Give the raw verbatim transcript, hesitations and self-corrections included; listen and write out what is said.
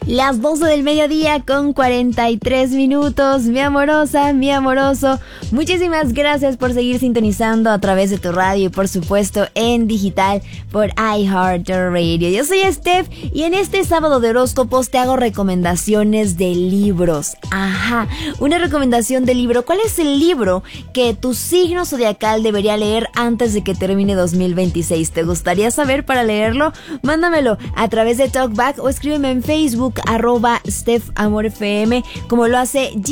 Las doce del mediodía con cuarenta y tres minutos. Mi amorosa, mi amoroso, muchísimas gracias por seguir sintonizando a través de tu radio y por supuesto en digital por iHeartRadio. Yo soy Steph y en este sábado de horóscopos te hago recomendaciones de libros. Ajá, una recomendación de libro. ¿Cuál es el libro que tu signo zodiacal debería leer antes de que termine dos mil veintiséis? ¿Te gustaría saber para leerlo? Mándamelo a través de TalkBack o escríbeme en Facebook arroba Steph Amor F M, como lo hace